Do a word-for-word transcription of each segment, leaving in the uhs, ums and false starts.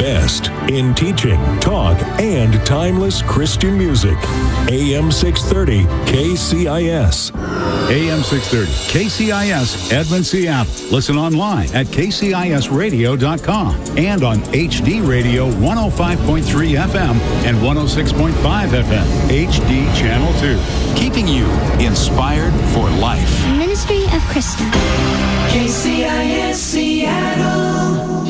best in teaching, talk, and timeless Christian music. A M six thirty K C I S. A M six thirty K C I S, Edmond, Seattle. Listen online at k c i s radio dot com and on H D Radio one oh five point three F M and one oh six point five F M, H D Channel two. Keeping you inspired for life. Ministry of Krista. K C I S Seattle.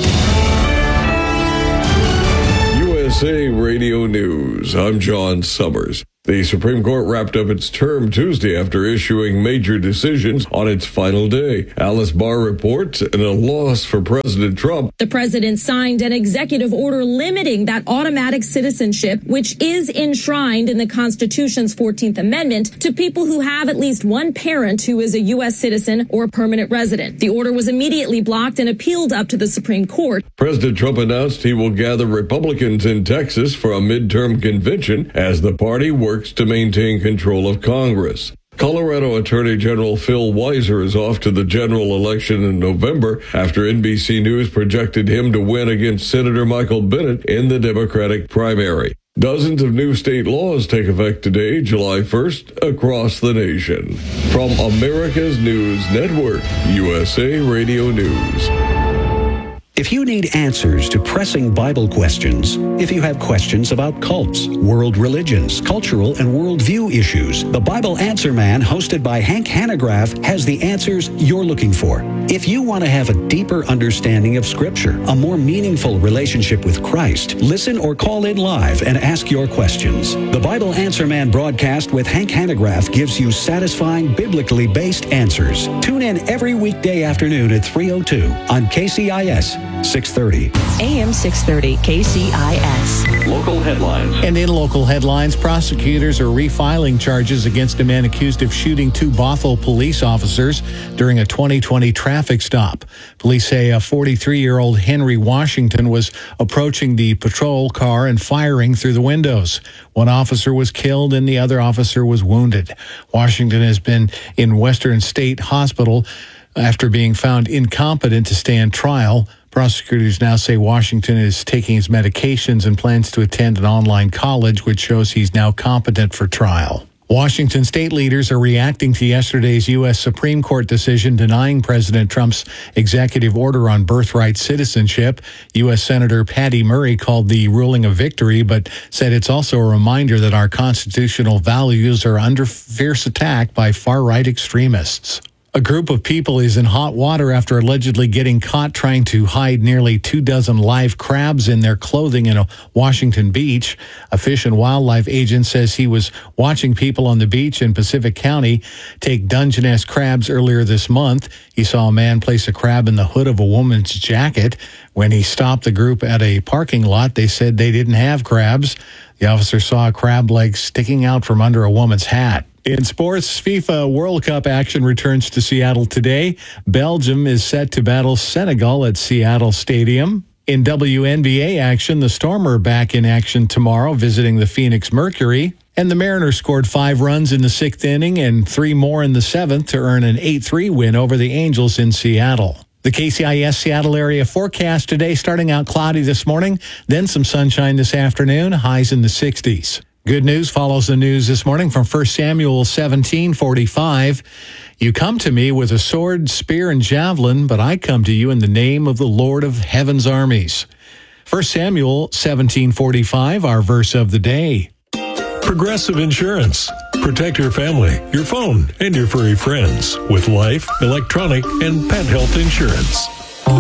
U S A Radio News. I'm John Summers. The Supreme Court wrapped up its term Tuesday after issuing major decisions on its final day. Alice Barr reports, and a loss for President Trump. The president signed an executive order limiting that automatic citizenship, which is enshrined in the Constitution's fourteenth Amendment, to people who have at least one parent who is a U S citizen or permanent resident. The order was immediately blocked and appealed up to the Supreme Court. President Trump announced he will gather Republicans in Texas for a midterm convention as the party works to maintain control of Congress. Colorado Attorney General Phil Weiser is off to the general election in November after N B C News projected him to win against Senator Michael Bennet in the Democratic primary. Dozens of new state laws take effect today, July first, across the nation. From America's News Network, U S A Radio News. If you need answers to pressing Bible questions, if you have questions about cults, world religions, cultural and worldview issues, the Bible Answer Man, hosted by Hank Hanegraaff, has the answers you're looking for. If you want to have a deeper understanding of Scripture, a more meaningful relationship with Christ, listen or call in live and ask your questions. The Bible Answer Man broadcast with Hank Hanegraaff gives you satisfying, biblically based answers. Tune in every weekday afternoon at three oh two on K C I S six thirty. A M six thirty K C I S. Local headlines. And in local headlines, prosecutors are refiling charges against a man accused of shooting two Bothell police officers during a twenty twenty traffic stop. Police say a forty-three-year-old Henry Washington was approaching the patrol car and firing through the windows. One officer was killed and the other officer was wounded. Washington has been in Western State Hospital after being found incompetent to stand trial. Prosecutors now say Washington is taking his medications and plans to attend an online college, which shows he's now competent for trial. Washington state leaders are reacting to yesterday's U S Supreme Court decision denying President Trump's executive order on birthright citizenship. U S Senator Patty Murray called the ruling a victory, but said it's also a reminder that our constitutional values are under fierce attack by far-right extremists. A group of people is in hot water after allegedly getting caught trying to hide nearly two dozen live crabs in their clothing in a Washington beach. A Fish and Wildlife agent says he was watching people on the beach in Pacific County take Dungeness crabs earlier this month. He saw a man place a crab in the hood of a woman's jacket. When he stopped the group at a parking lot, they said they didn't have crabs. The officer saw a crab leg sticking out from under a woman's hat. In sports, FIFA World Cup action returns to Seattle today. Belgium is set to battle Senegal at Seattle Stadium. In W N B A action, the Storm are back in action tomorrow, visiting the Phoenix Mercury. And the Mariners scored five runs in the sixth inning and three more in the seventh to earn an eight three win over the Angels in Seattle. The K C I S Seattle area forecast today, starting out cloudy this morning, then some sunshine this afternoon, highs in the sixties. Good news follows the news this morning from First Samuel seventeen forty-five. You come to me with a sword, spear, and javelin, but I come to you in the name of the Lord of heaven's armies. First Samuel seventeen forty-five, our verse of the day. Progressive Insurance. Protect your family, your phone, and your furry friends with life, electronic, and pet health insurance.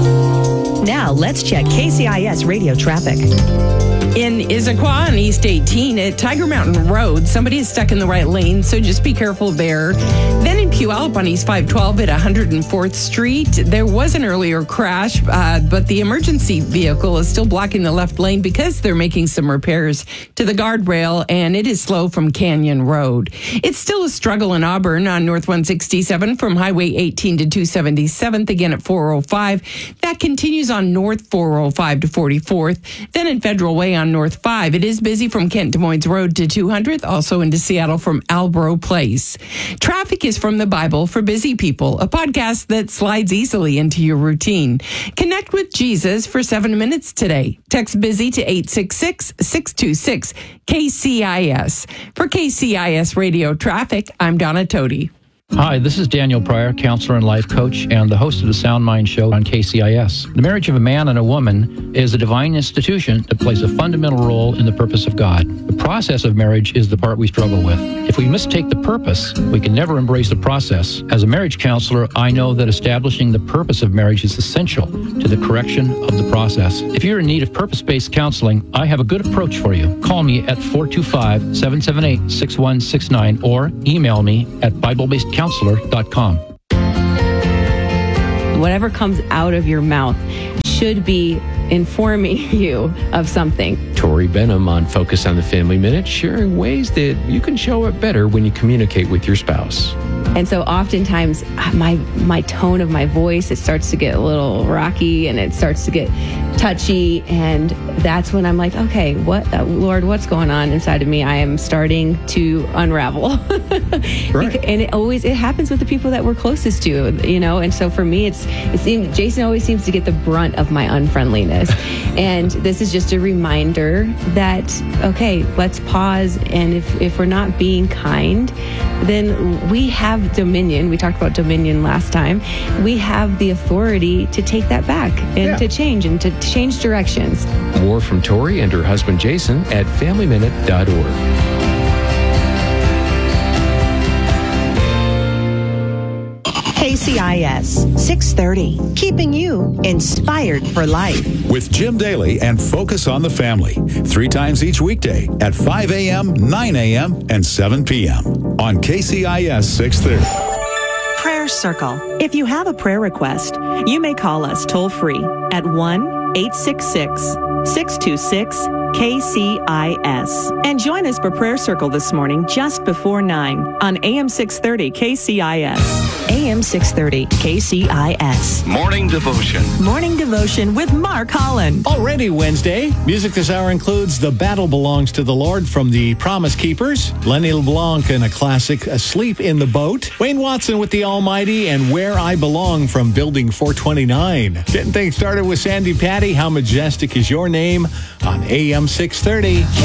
Now let's check K C I S radio traffic. In Issaquah on East eighteen at Tiger Mountain Road, somebody is stuck in the right lane, so just be careful there. Then in Puyallup on East five twelve at one hundred fourth Street, there was an earlier crash, uh, but the emergency vehicle is still blocking the left lane because they're making some repairs to the guardrail, and it is slow from Canyon Road. It's still a struggle in Auburn on North one sixty-seven from Highway eighteen to two seventy-seventh, again at four oh five. That continues on North four oh five to forty-fourth. Then in Federal Way delay on North five. It is busy from Kent Des Moines Road to two hundredth, also into Seattle from Albro Place. Traffic is from the Bible for Busy People, a podcast that slides easily into your routine. Connect with Jesus for seven minutes today. Text BUSY to eight six six, six two six, K C I S. For K C I S Radio Traffic, I'm Donna Toti. Hi, this is Daniel Pryor, counselor and life coach, and the host of the Sound Mind Show on K C I S. The marriage of a man and a woman is a divine institution that plays a fundamental role in the purpose of God. The process of marriage is the part we struggle with. If we mistake the purpose, we can never embrace the process. As a marriage counselor, I know that establishing the purpose of marriage is essential to the correction of the process. If you're in need of purpose-based counseling, I have a good approach for you. Call me at four two five, seven seven eight, six one six nine or email me at Bible Based counselor dot com. Whatever comes out of your mouth should be informing you of something. Tori Benham on Focus on the Family Minute, sharing ways that you can show it better when you communicate with your spouse. And so oftentimes my my tone of my voice, it starts to get a little rocky and it starts to get touchy. And that's when I'm like, okay, what, uh, Lord, what's going on inside of me? I am starting to unravel. Right. And it always, it happens with the people that we're closest to, you know? And so for me, it's, it seems, Jason always seems to get the brunt of my unfriendliness. And this is just a reminder that, okay, let's pause. And if, if we're not being kind, then we have dominion. We talked about dominion last time. We have the authority to take that back and yeah. to change and to change directions. More from Tori and her husband Jason at family minute dot org. K C I S six thirty, keeping you inspired for life. With Jim Daly and Focus on the Family, three times each weekday at five a.m., nine a.m., and seven p.m. on K C I S six thirty. Prayer Circle. If you have a prayer request, you may call us toll free at one eight six six, six two six, K C I S. And join us for Prayer Circle this morning just before nine on A M six thirty K C I S. A M six thirty K C I S. Morning Devotion. Morning Devotion with Mark Holland. Already Wednesday. Music this hour includes The Battle Belongs to the Lord from the Promise Keepers, Lenny LeBlanc and a classic, Asleep in the Boat, Wayne Watson with The Almighty, and Where I Belong from Building four twenty-nine. Getting things started with Sandy Patty, How Majestic Is Your Name on A M six thirty.